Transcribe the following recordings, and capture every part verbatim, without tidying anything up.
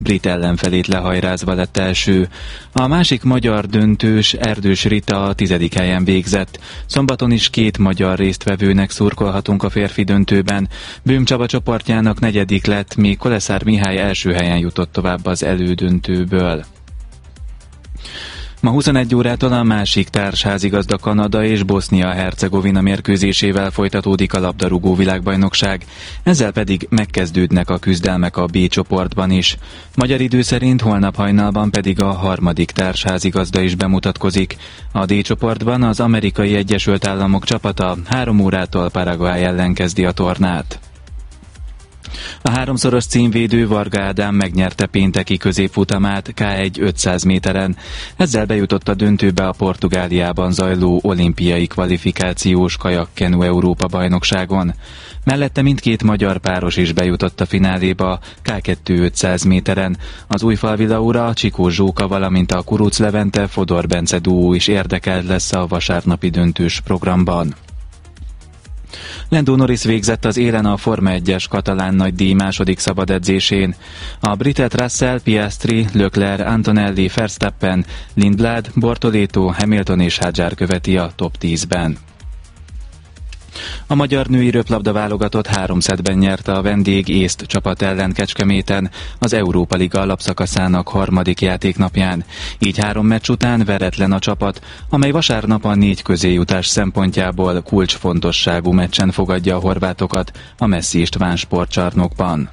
brit ellenfelét lehajrázva lett első. A másik magyar döntős Erdős Rita a tizedik helyen végzett. Szombaton is két magyar résztvevőnek szurkolhatunk a férfi döntőben. Böhm Csaba csoportjának negyedik lett, míg Koleszár Mihály első helyen jutott tovább az elődöntőből. Ma huszonegy órától a másik társházigazda Kanada és Bosznia-Hercegovina mérkőzésével folytatódik a labdarúgó világbajnokság, ezzel pedig megkezdődnek a küzdelmek a B csoportban is. Magyar idő szerint holnap hajnalban pedig a harmadik társházigazda is bemutatkozik. A D csoportban az Amerikai Egyesült Államok csapata három órától Paraguay ellen kezdi a tornát. A háromszoros címvédő Varga Ádám megnyerte pénteki középfutamát ká egy ötszáz méteren. Ezzel bejutott a döntőbe a Portugáliában zajló olimpiai kvalifikációs kajakkenu Európa-bajnokságon. Mellette mindkét magyar páros is bejutott a fináléba ká kettő ötszáz méteren. Az Újfalvi Laura, Csikó Zsóka, valamint a Kuruc Levente Fodor Bence duó is érdekelt lesz a vasárnapi döntős programban. Lando Norris végzett az élen a Forma egyes katalán nagydíj második szabad edzésén. A britet Russell, Piastri, Leclerc, Antonelli, Verstappen, Lindblad, Bortoleto, Hamilton és Hadjar követi a top tízben. A magyar női röplabda válogatott három szettben nyerte a vendég észt csapat ellen Kecskeméten az Európa Liga alapszakaszának harmadik játéknapján. Így három meccs után veretlen a csapat, amely vasárnap a négy közéjutás szempontjából kulcsfontosságú meccsen fogadja a horvátokat a Messzi István sportcsarnokban.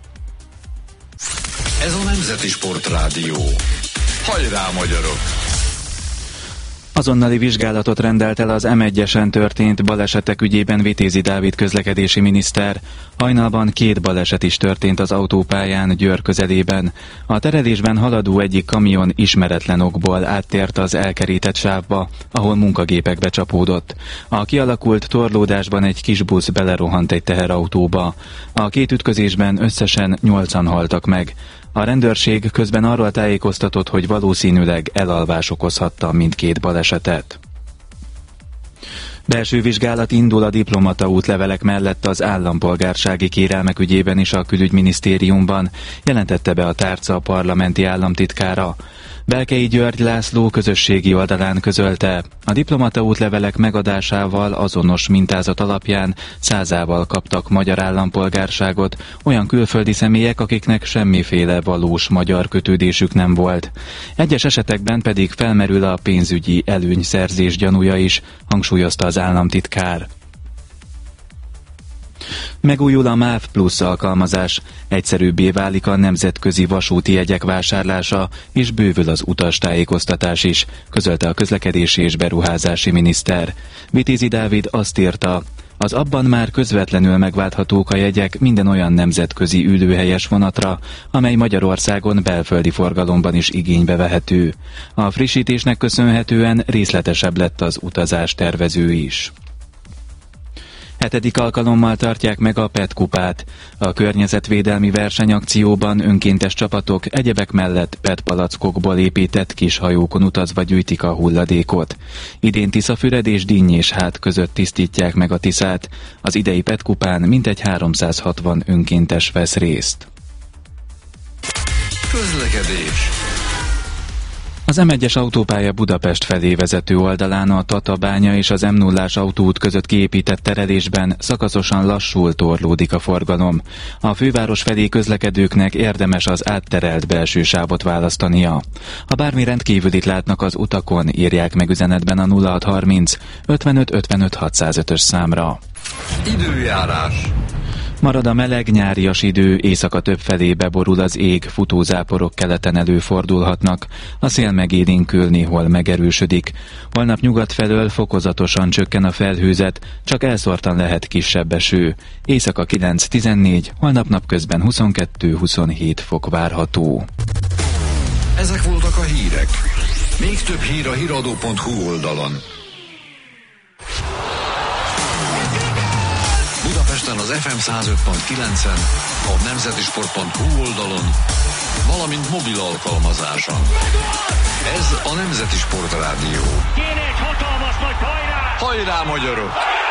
Ez a Nemzeti Sportrádió. Hajrá, magyarok! Azonnali vizsgálatot rendelt el az em egyesen történt balesetek ügyében Vitézi Dávid közlekedési miniszter. Hajnalban két baleset is történt az autópályán Győr közelében. A terelésben haladó egyik kamion ismeretlen okból áttért az elkerített sávba, ahol munkagépekbe csapódott. A kialakult torlódásban egy kis busz belerohant egy teherautóba. A két ütközésben összesen nyolcan haltak meg. A rendőrség közben arról tájékoztatott, hogy valószínűleg elalvás okozhatta mindkét balesetet. Belső vizsgálat indul a diplomata útlevelek mellett az állampolgársági kérelmek ügyében is a külügyminisztériumban, jelentette be a tárca parlamenti államtitkára. Belkei György László közösségi oldalán közölte, a diplomata útlevelek megadásával azonos mintázat alapján százával kaptak magyar állampolgárságot olyan külföldi személyek, akiknek semmiféle valós magyar kötődésük nem volt. Egyes esetekben pedig felmerül a pénzügyi előnyszerzés gyanúja is, hangsúlyozta az államtitkár. Megújul a MÁV Plusz alkalmazás, egyszerűbbé válik a nemzetközi vasúti jegyek vásárlása, és bővül az utastájékoztatás is, közölte a közlekedési és beruházási miniszter. Vitézi Dávid azt írta, az abban már közvetlenül megválthatók a jegyek minden olyan nemzetközi ülőhelyes vonatra, amely Magyarországon belföldi forgalomban is igénybe vehető. A frissítésnek köszönhetően részletesebb lett az utazás tervező is. Hetedik alkalommal tartják meg a pé é té kupát. A környezetvédelmi versenyakcióban önkéntes csapatok egyebek mellett pé é té palackokból épített kis hajókon utazva gyűjtik a hulladékot. Idén Tiszafüred és Dinny és Hát között tisztítják meg a Tiszát. Az idei pé é té kupán mintegy háromszázhatvan önkéntes vesz részt. Közlekedés. Az em egyes autópálya Budapest felé vezető oldalán a Tatabánya és az em nullás autóút között kiépített terelésben szakaszosan lassul torlódik a forgalom. A főváros felé közlekedőknek érdemes az átterelt belső sávot választania. Ha bármi rendkívülit látnak az utakon, írják meg üzenetben a nulla hat harminc ötvenöt ötvenöt hatszázötös számra. Időjárás. Marad a meleg, nyárias idő, éjszaka többfelé beborul az ég, futózáporok keleten előfordulhatnak, a szél megélénkül, néhol megerősödik. Holnap nyugat felől fokozatosan csökken a felhőzet, csak elszórtan lehet kisebb eső. Éjszaka kilenc tizennégy, holnap napközben huszonkettő huszonhét fok várható. Ezek voltak a hírek. Még több hír a híradó pont hu oldalon. Budapesten az ef em száz öt pont kilencen, a nemzetisport pont hu oldalon, valamint mobil alkalmazáson. Ez a Nemzeti Sportrádió. Kéne egy hatalmas nagy hajrá! Hajrá, magyarok!